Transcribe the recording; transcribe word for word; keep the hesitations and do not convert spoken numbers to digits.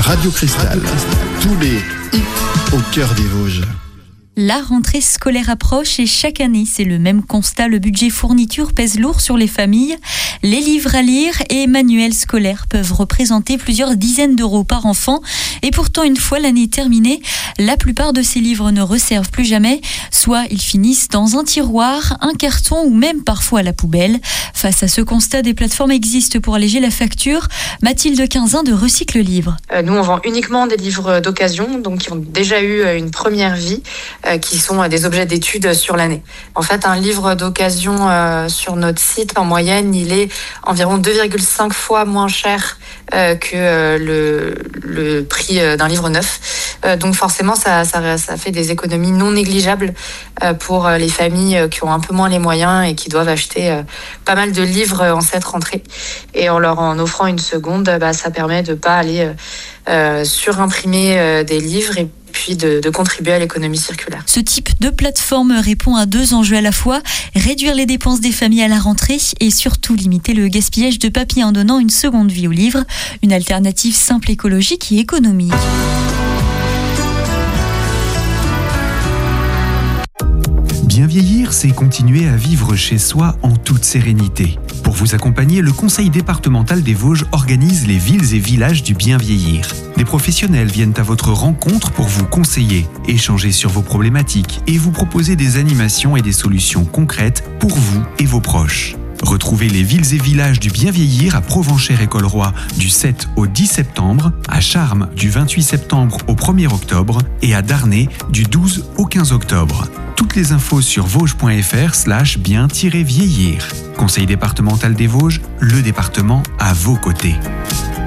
Radio Cristal, tous les hits au cœur des Vosges. La rentrée scolaire approche et chaque année, c'est le même constat. Le budget fourniture pèse lourd sur les familles. Les livres à lire et manuels scolaires peuvent représenter plusieurs dizaines d'euros par enfant. Et pourtant, une fois l'année terminée, la plupart de ces livres ne resservent plus jamais. Soit ils finissent dans un tiroir, un carton ou même parfois à la poubelle. Face à ce constat, des plateformes existent pour alléger la facture. Mathilde Quinzin de Recycle Livre. Euh, nous, on vend uniquement des livres d'occasion, donc qui ont déjà eu une première vie. Qui sont des objets d'étude sur l'année. En fait, un livre d'occasion euh, sur notre site, en moyenne, il est environ deux virgule cinq fois moins cher euh, que euh, le, le prix d'un livre neuf. Euh, donc forcément, ça, ça, ça fait des économies non négligeables euh, pour les familles qui ont un peu moins les moyens et qui doivent acheter euh, pas mal de livres en cette rentrée. Et en leur en offrant une seconde, bah, ça permet de ne pas aller euh, surimprimer euh, des livres et puis de, de contribuer à l'économie circulaire. Ce type de plateforme répond à deux enjeux à la fois, réduire les dépenses des familles à la rentrée et surtout limiter le gaspillage de papier en donnant une seconde vie aux livres, une alternative simple, écologique et économique. Bien vieillir, c'est continuer à vivre chez soi en toute sérénité. Pour vous accompagner, le Conseil départemental des Vosges organise les villes et villages du bien vieillir. Des professionnels viennent à votre rencontre pour vous conseiller, échanger sur vos problématiques et vous proposer des animations et des solutions concrètes pour vous et vos proches. Retrouvez les villes et villages du bien vieillir à Provenchère-École-Roi du sept au dix septembre, à Charmes du vingt-huit septembre au premier octobre et à Darney du douze au quinze octobre. Toutes les infos sur vosges.fr slash bien-vieillir. Conseil départemental des Vosges, le département à vos côtés.